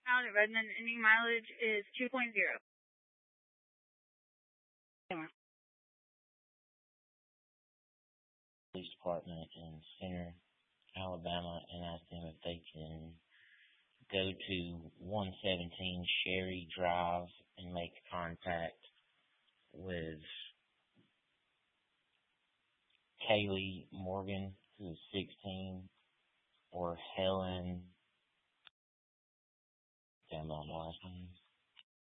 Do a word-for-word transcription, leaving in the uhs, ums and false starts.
Out at Redmond, ending mileage is two point zero. Police department in Center, Alabama, and ask them if they can go to one seventeen Sherry Drive and make contact with Kaylee Morgan, who is sixteen, or Helen, damn, on the last name.